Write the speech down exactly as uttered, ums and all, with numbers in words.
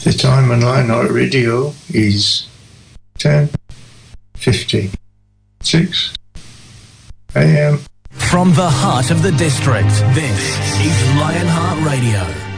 The time on Lionheart Radio is ten fifty-six a.m. From the heart of the district, this is Lionheart Radio.